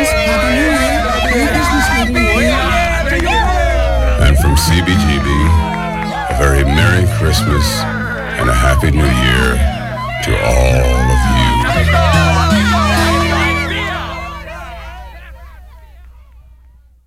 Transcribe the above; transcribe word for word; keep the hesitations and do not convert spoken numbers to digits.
Christmas, Happy New Year, Merry Christmas, Happy New Year. And from C B G B, a very Merry Christmas and a Happy New Year to all